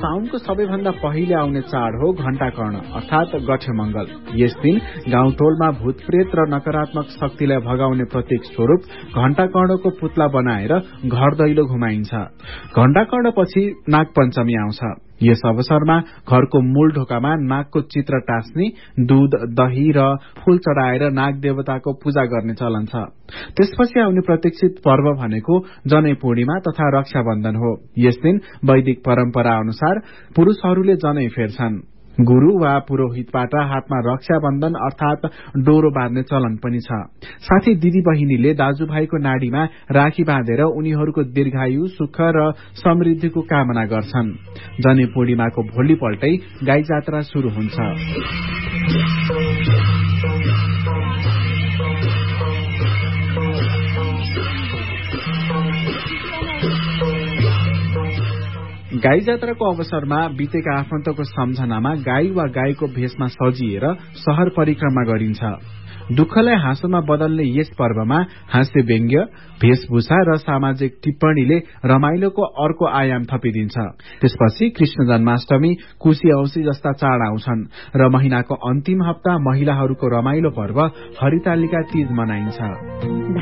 साउनको सबैभन्दा पहिले आउने चाड हो घण्टाकर्ण अर्थात गठेमंगल। यस दिन गाउँटोलमा भूतप्रेत र नकारात्मक शक्तिलाई भगाउने प्रतीक स्वरूप घण्टाकर्णको पुतला बनाएर घर दैलो घुमाइन्छ। घण्टाकर्ण पछि नागपञ्चमी आउँछ। यस अवसरमा घरको मूल ढोकामा नागको चित्र टाँस्ने, दूध, दही र फूल चढ़ाएर नाग देवताको पूजा गर्ने चलन छ। त्यसपछि आउने प्रतीक्षित पर्व भनेको जनै पूर्णिमा तथा रक्षाबन्धन हो। यस दिन वैदिक परम्परा अनुसार पुरूषहरूले जनै फेर्छन्। गुरु वा पुरोहितबाट हातमा रक्षाबन्धन अर्थात डोरो बाँध्ने चलन पनि छ। साथै दिदी बहिनीले दाजुभाइको नाडीमा राखी बाँधेर उनीहरूको दीर्घायु, सुख र समृद्धिको कामना गर्छन्। जनै पूर्णिमाको भोलिपल्टै गाई जात्रा शुरू हुन्छ। गाई जात्राको अवसरमा बितेका आफन्तको सम्झनामा गाई वा गाईको भेषमा सजिएर शहर परिक्रमा गरिन्छ। दुःखलाई हाँसोमा बदल्ने यस पर्वमा हास्य व्यङ्ग्य, वेशभूषा र सामाजिक टिप्पणीले रमाइलोको अर्को आयाम थपिदिन्छ। त्यसपछि कृष्ण जन्माष्टमी, कुशी औँसी जस्ता चाड आउँछन् र महिनाको अन्तिम हप्ता महिलाहरूको रमाइलो पर्व हरितालिका तीज मनाइन्छ।